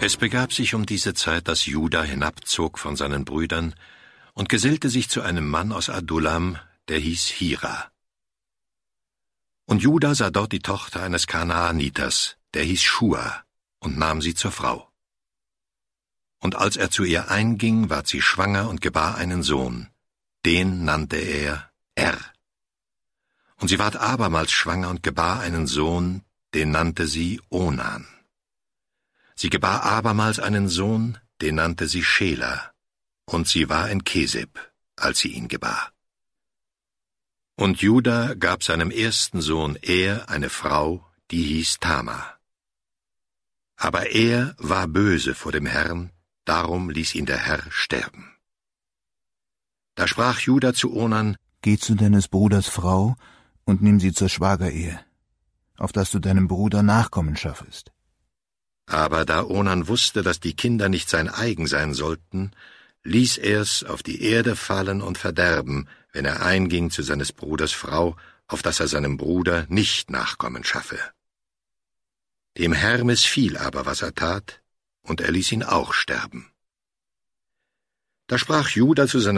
Es begab sich um diese Zeit, dass Juda hinabzog von seinen Brüdern und gesellte sich zu einem Mann aus Adullam, der hieß Hira. Und Juda sah dort die Tochter eines Kanaaniters, der hieß Schua, und nahm sie zur Frau. Und als er zu ihr einging, ward sie schwanger und gebar einen Sohn. Den nannte er Er. Und sie ward abermals schwanger und gebar einen Sohn, den nannte sie Onan. Sie gebar abermals einen Sohn, den nannte sie Schela, und sie war in Keseb, als sie ihn gebar. Und Juda gab seinem ersten Sohn eine Frau, die hieß Tamar. Aber war böse vor dem Herrn, darum ließ ihn der Herr sterben. Da sprach Juda zu Onan: Geh zu deines Bruders Frau und nimm sie zur Schwagerehe, auf dass du deinem Bruder Nachkommen schaffest. Aber da Onan wusste, dass die Kinder nicht sein eigen sein sollten, ließ er's auf die Erde fallen und verderben, wenn er einging zu seines Bruders Frau, auf dass er seinem Bruder nicht Nachkommen schaffe. Dem Herrn missfiel aber, was er tat, und er ließ ihn auch sterben. Da sprach Juda zu seiner